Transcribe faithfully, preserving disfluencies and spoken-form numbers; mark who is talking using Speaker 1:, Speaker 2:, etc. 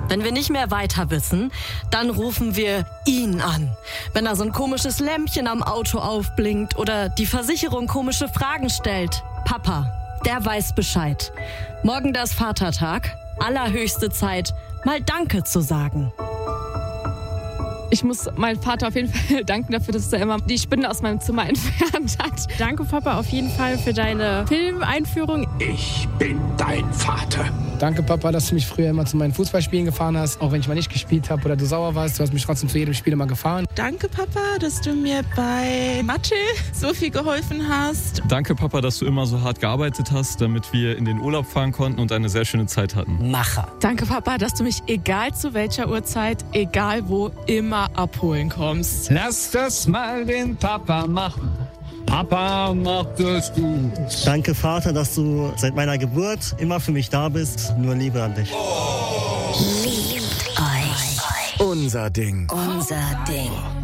Speaker 1: Wenn wir nicht mehr weiter wissen, dann rufen wir ihn an. Wenn da so ein komisches Lämpchen am Auto aufblinkt oder die Versicherung komische Fragen stellt. Papa, der weiß Bescheid. Morgen das Vatertag. Allerhöchste Zeit, mal Danke zu sagen.
Speaker 2: Ich muss meinem Vater auf jeden Fall danken dafür, dass er immer die Spinne aus meinem Zimmer entfernt hat.
Speaker 3: Danke, Papa, auf jeden Fall für deine Filmeinführung.
Speaker 4: Ich bin dein Vater.
Speaker 5: Danke, Papa, dass du mich früher immer zu meinen Fußballspielen gefahren hast. Auch wenn ich mal nicht gespielt habe oder du sauer warst, du hast mich trotzdem zu jedem Spiel immer gefahren.
Speaker 6: Danke, Papa, dass du mir bei Mathe so viel geholfen hast.
Speaker 7: Danke, Papa, dass du immer so hart gearbeitet hast, damit wir in den Urlaub fahren konnten und eine sehr schöne Zeit hatten.
Speaker 1: Macher.
Speaker 2: Danke, Papa, dass du mich egal zu welcher Uhrzeit, egal wo, immer abholen kommst.
Speaker 8: Lass das mal den Papa machen. Papa macht es gut.
Speaker 9: Danke, Vater, dass du seit meiner Geburt immer für mich da bist. Nur Liebe an dich.
Speaker 10: Liebt euch.
Speaker 4: Unser Ding.
Speaker 10: Unser Ding.